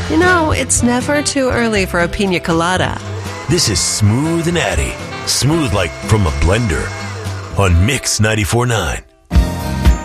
You know, it's never too early for a pina colada. This is Smooth and Addy. Smooth like from a blender. On Mix 94.9.